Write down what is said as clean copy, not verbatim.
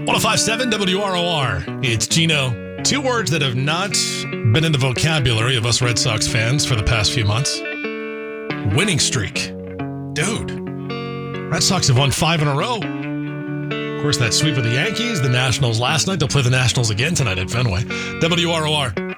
1057 WROR. It's Gino. Two words that have not been in the vocabulary of us Red Sox fans for the past few months. Winning streak. Dude. Red Sox have won 5 in a row. Of course, that sweep of the Yankees, the Nationals last night. They'll play the Nationals again tonight at Fenway. WROR.